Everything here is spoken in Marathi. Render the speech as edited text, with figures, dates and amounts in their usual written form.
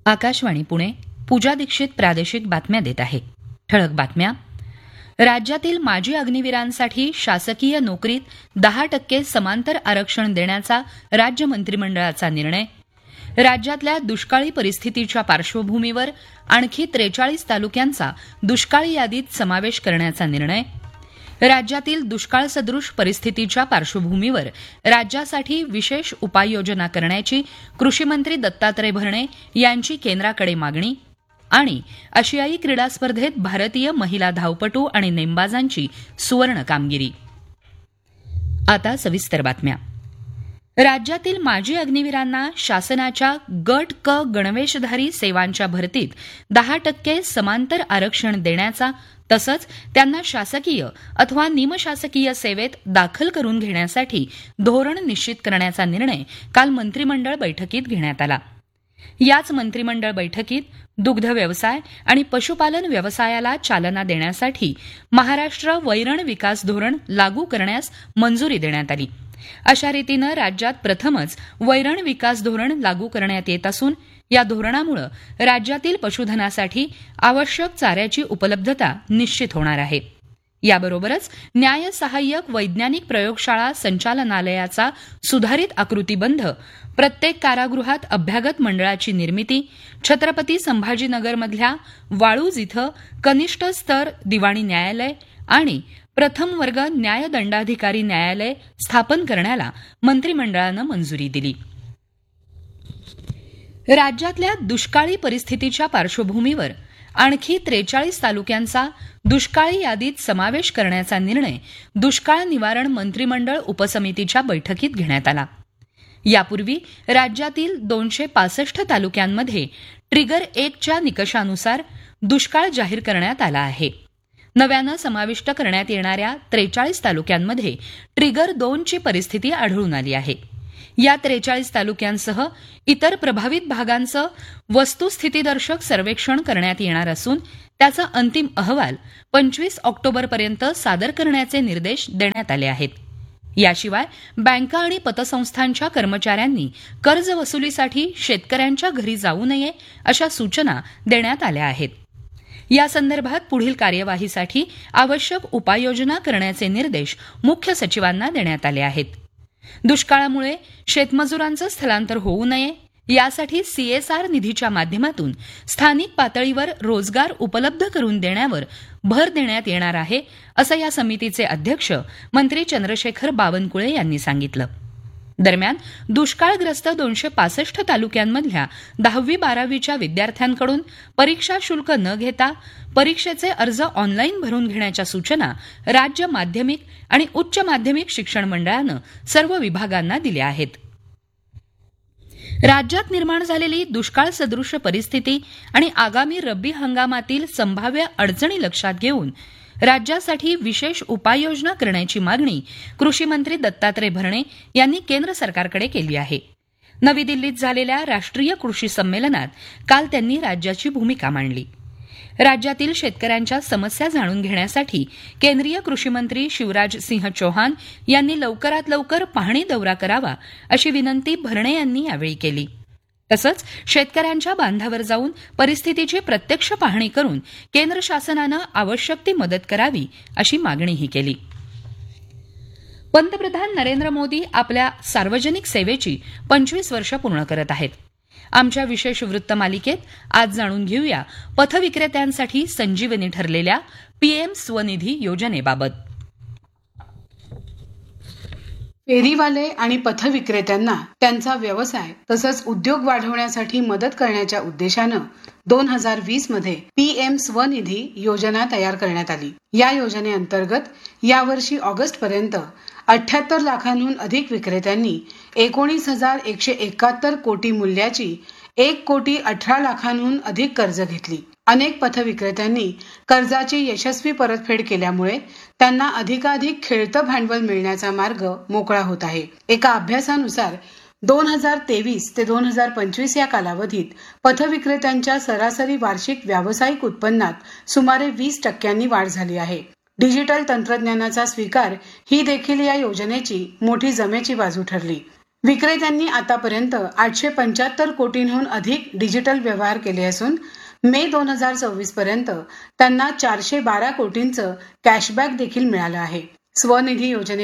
आकाशवाणी पुणे. पूजा दीक्षित प्रादेशिक बातम्या देत आहे. ठळक बातम्या. राज्यातील माजी अग्निवीरांसाठी शासकीय नोकरीत 10% समांतर आरक्षण देण्याचा राज्य मंत्रिमंडळाचा निर्णय. राज्यातल्या दुष्काळी परिस्थितीच्या पार्श्वभूमीवर आणखी 43 तालुक्यांचा दुष्काळी यादीत समावेश करण्याचा निर्णय. राज्यातील दुष्काळसदृश परिस्थितीच्या पार्श्वभूमीवर राज्यासाठी विशेष उपाययोजना करण्याची कृषीमंत्री दत्तात्रय भरणे यांची केंद्राकडे मागणी. आणि आशियाई क्रीडा स्पर्धेत भारतीय महिला धावपटू आणि नेमबाजांची सुवर्ण कामगिरी. आता सविस्तर बातम्या. राज्यातील माजी अग्निवीरांना शासनाच्या गट क गणवेशधारी सेवांच्या भरतीत 10% समांतर आरक्षण देण्याचा तसंच त्यांना शासकीय अथवा निमशासकीय सेवेत दाखल करून घेण्यासाठी धोरण निश्चित करण्याचा निर्णय काल मंत्रिमंडळ बैठकीत घेण्यात आला. याच मंत्रिमंडळ बैठकीत दुग्ध व्यवसाय आणि पशुपालन व्यवसायाला चालना देण्यासाठी महाराष्ट्र वैरण विकास धोरण लागू करण्यास मंजुरी देण्यात आली. अशा रीतीनं राज्यात प्रथमच वैरण विकास धोरण लागू करण्यात येत असून या धोरणामुळे राज्यातील पशुधनासाठी आवश्यक चाऱ्याची उपलब्धता निश्चित होणार आहे. याबरोबरच न्याय सहाय्यक वैज्ञानिक प्रयोगशाळा संचालनालयाचा सुधारित आकृतीबंध, प्रत्येक कारागृहात अभ्यागत मंडळाची निर्मिती, छत्रपती संभाजीनगरमधल्या वाळूज इथं कनिष्ठ स्तर दिवाणी न्यायालय आणि प्रथम वर्ग न्यायदंडाधिकारी न्यायालय स्थापन करण्याला मंत्रिमंडळानं मंजुरी दिली. राज्यातल्या दुष्काळी परिस्थितीच्या पार्श्वभूमीवर आणखी 43 तालुक्यांचा दुष्काळी यादीत समावेश करण्याचा निर्णय दुष्काळ निवारण मंत्रिमंडळ उपसमितीच्या बैठकीत घेण्यात आला. यापूर्वी राज्यातील 265 तालुक्यांमध्ये ट्रिगर 1च्या निकषानुसार दुष्काळ जाहीर करण्यात आला आहे. नव्यानं समाविष्ट करण्यात येणाऱ्या 43 तालुक्यांमध्ये ट्रिगर 2ची परिस्थिती आढळून आली आहे. या 43 तालुक्यांसह इतर प्रभावित भागांचं वस्तुस्थितीदर्शक सर्वेक्षण करण्यात येणार असून त्याचा अंतिम अहवाल 25 ऑक्टोबरपर्यंत सादर करण्याचे निर्देश देण्यात आले आहेत. याशिवाय बँका आणि पतसंस्थांच्या कर्मचाऱ्यांनी कर्ज वसुलीसाठी शेतकऱ्यांच्या घरी जाऊ नये अशा सूचना देण्यात आल्या आहेत. यासंदर्भात पुढील कार्यवाहीसाठी आवश्यक उपाययोजना करण्याचे निर्देश मुख्य सचिवांना देण्यात आले आहेत. दुष्काळामुळे शेतमजुरांचं स्थलांतर होऊ नये यासाठी सीएसआर निधीच्या माध्यमातून स्थानिक पातळीवर रोजगार उपलब्ध करून देण्यावर भर देण्यात येणार आहे, असं या समितीचे अध्यक्ष मंत्री चंद्रशेखर बावनकुळे यांनी सांगितलं. दरम्यान दुष्काळग्रस्त 265 तालुक्यांमधल्या 10वी-12वीच्या विद्यार्थ्यांकडून परीक्षा शुल्क न घेता परीक्षेचे अर्ज ऑनलाईन भरून घेण्याच्या सूचना राज्य माध्यमिक आणि उच्च माध्यमिक शिक्षण मंडळानं सर्व विभागांना दिल्या आहेत. राज्यात निर्माण झालेली दुष्काळ सदृश परिस्थिती आणि आगामी रब्बी हंगामातील संभाव्य अडचणी लक्षात घेऊन राज्यासाठी विशेष उपाययोजना करण्याची मागणी कृषीमंत्री दत्तात्रय भरणे यांनी केंद्र सरकारकडे केली आहे. नवी दिल्लीत झालेल्या राष्ट्रीय कृषी संमेलनात काल त्यांनी राज्याची भूमिका मांडली. राज्यातील शेतकऱ्यांच्या समस्या जाणून घेण्यासाठी केंद्रीय कृषीमंत्री शिवराज सिंह चौहान यांनी लवकरात लवकर पाहणी दौरा करावा अशी विनंती भरणे यांनी यावेळी केली. तसंच शेतकऱ्यांच्या बांधावर जाऊन परिस्थितीची प्रत्यक्ष पाहणी करून केंद्र शासनानं आवश्यक ती मदत करावी अशी मागणीही केली. पंतप्रधान नरेंद्र मोदी आपल्या सार्वजनिक सेवेची 25 वर्ष पूर्ण करत आहेत. आमच्या विशेष वृत्तमालिकेत आज जाणून घेऊया पथविक्रेत्यांसाठी संजीवनी ठरलेल्या पीएम स्वनिधी योजनेबाबत. फेरीवाले आणि पथविक्रेत्यांना त्यांचा व्यवसाय तसंच उद्योग वाढवण्यासाठी मदत करण्याच्या उद्देशानं 2020 मध्ये पीएम स्वनिधी योजना तयार करण्यात आली. या योजनेअंतर्गत यावर्षी ऑगस्ट पर्यंत 78 लाखांहून अधिक विक्रेत्यांनी 19,171 कोटी मूल्याची 1,18,00,000हून अधिक कर्ज घेतली. अनेक पथविक्रेत्यांनी कर्जाची यशस्वी परतफेड केल्यामुळे त्यांना अधिकाधिक खेळतं भांडवल मिळण्याचा मार्ग मोकळा होत आहे. एका अभ्यासानुसार 2023 ते 2025 या कालावधीत पथविक्रेत्यांच्या सरासरी वार्षिक व्यावसायिक उत्पन्नात सुमारे 20% वाढ झाली आहे. डिजिटल तंत्रज्ञानाचा स्वीकार ही देखील या योजनेची मोठी जमेची बाजू ठरली. विक्रेत्यांनी आतापर्यंत 875 कोटींहून अधिक डिजिटल व्यवहार केले असून मे 2024 पर्यंत त्यांना 412 कोटींचं कॅशबॅक देखील मिळालं आहे. स्वनिधी योजने